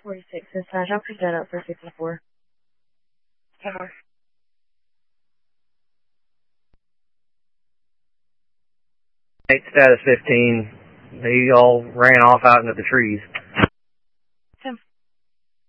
46 dispatch. I'll pick that up for 54. Tower. Status 15. They all ran off out into the trees.